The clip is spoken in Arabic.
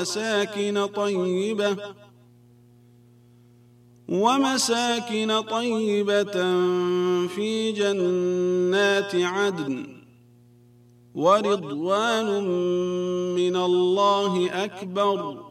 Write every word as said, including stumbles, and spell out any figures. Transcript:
ومساكن طيبة ومساكن طيبة في جنات عدن ورضوان من الله أكبر